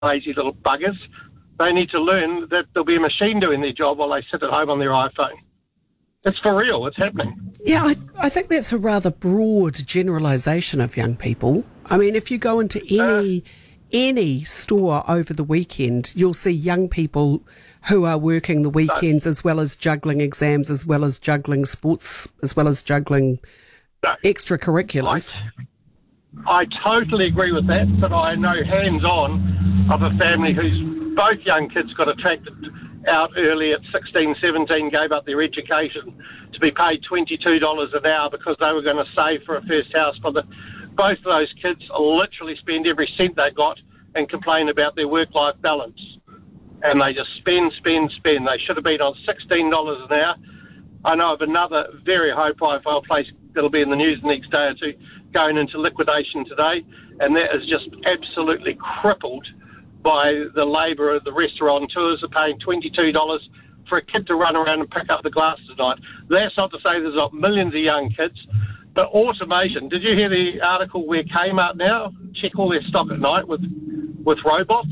lazy little buggers. They need to learn that there'll be a machine doing their job while they sit at home on their iPhone. It's for real. It's happening. Yeah, I think that's a rather broad generalisation of young people. I mean, if you go into any store over the weekend, you'll see young people who are working the weekends as well as juggling exams, as well as juggling sports, as well as juggling extracurriculars. I totally agree with that, but I know hands-on of a family whose both young kids got attracted out early at 16, 17, gave up their education to be paid $22 an hour because they were going to save for a first house. But both of those kids literally spend every cent they got and complain about their work-life balance. And they just spend. They should have been on $16 an hour. I know of another very high-profile place that'll be in the news the next day or two going into liquidation today, and that is just absolutely crippled by the labour of the restaurateurs are paying $22 for a kid to run around and pick up the glass tonight. That's not to say there's not millions of young kids, but automation. Did you hear the article where Kmart now check all their stock at night with robots?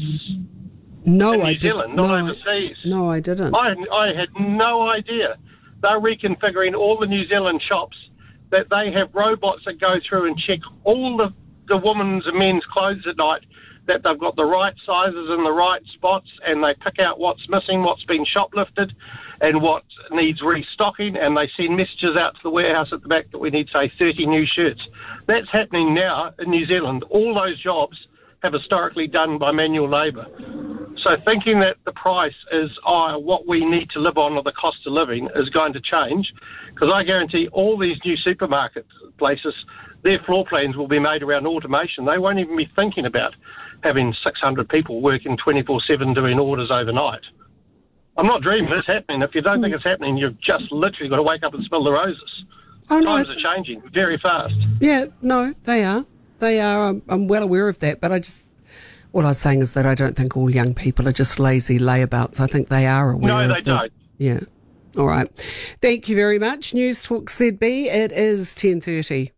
No, in I New Zealand, not overseas. No, I didn't. I had no idea. They're reconfiguring all the New Zealand shops that they have robots that go through and check all the women's and men's clothes at night, that they've got the right sizes in the right spots, and they pick out what's missing, what's been shoplifted, and what needs restocking, and they send messages out to the warehouse at the back that we need, say, 30 new shirts. That's happening now in New Zealand. All those jobs have historically done by manual labour. So thinking that the price is what we need to live on, or the cost of living, is going to change, because I guarantee all these new supermarket places, their floor plans will be made around automation. They won't even be thinking about having 600 people working 24/7 doing orders overnight. I'm not dreaming. It's happening. If you don't think it's happening, you've just literally got to wake up and smell the roses. Times are changing very fast. Yeah, no, they are. They are. I'm well aware of that, but what I was saying is that I don't think all young people are just lazy layabouts. I think they are aware of No, they don't. Yeah. All right. Thank you very much. News Talk ZB. It is 10:30.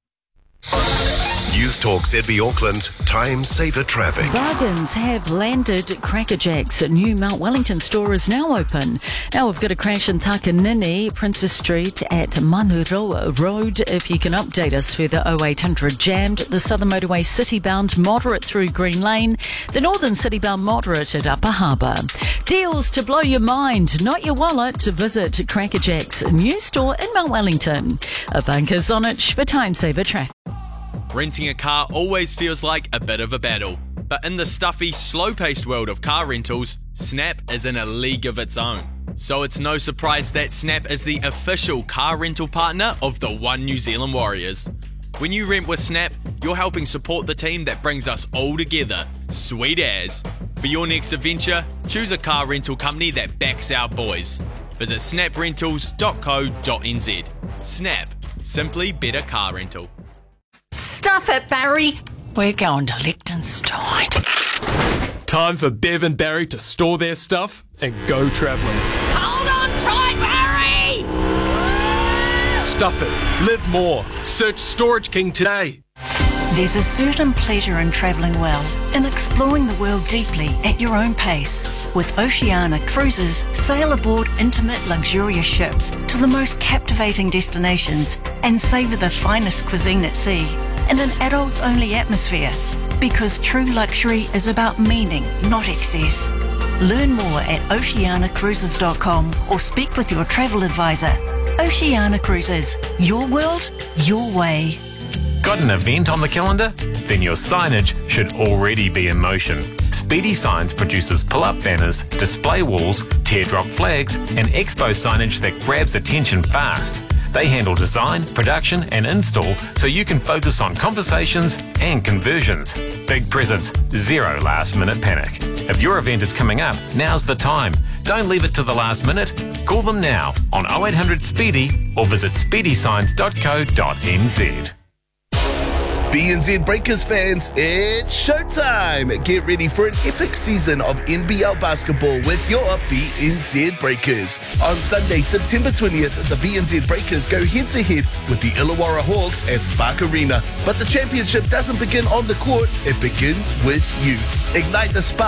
News Talk ZB Auckland, time saver traffic. Bargains have landed at Cracker Jack's. New Mount Wellington store is now open. Now we've got a crash in Takanini, Princess Street at Manuroa Road. If you can update us further, 0800 jammed. The Southern Motorway city-bound moderate through Green Lane. The Northern city-bound moderate at Upper Harbour. Deals to blow your mind, not your wallet. Visit Cracker Jack's new store in Mount Wellington. A Bunker Zonich for time saver traffic. Renting a car always feels like a bit of a battle, but in the stuffy, slow-paced world of car rentals, Snap is in a league of its own. So it's no surprise that Snap is the official car rental partner of the One New Zealand Warriors. When you rent with Snap, you're helping support the team that brings us all together. Sweet as. For your next adventure, choose a car rental company that backs our boys. Visit snaprentals.co.nz. Snap. Simply better car rental. Stuff it, Barry. We're going to Liechtenstein. Time for Bev and Barry to store their stuff and go travelling. Hold on tight, Barry! Stuff it. Live more. Search Storage King today. There's a certain pleasure in travelling well, in exploring the world deeply at your own pace. With Oceania Cruises, sail aboard intimate, luxurious ships to the most captivating destinations and savour the finest cuisine at sea in an adults-only atmosphere. Because true luxury is about meaning, not excess. Learn more at oceanacruises.com or speak with your travel advisor. Oceania Cruises, your world, your way. Got an event on the calendar? Then your signage should already be in motion. Speedy Signs produces pull-up banners, display walls, teardrop flags, and expo signage that grabs attention fast. They handle design, production, and install so you can focus on conversations and conversions. Big presents, zero last-minute panic. If your event is coming up, now's the time. Don't leave it to the last minute. Call them now on 0800 Speedy or visit speedysigns.co.nz. BNZ Breakers fans, it's showtime! Get ready for an epic season of NBL basketball with your BNZ Breakers. On Sunday, September 20th, the BNZ Breakers go head-to-head with the Illawarra Hawks at Spark Arena. But the championship doesn't begin on the court, it begins with you. Ignite the spark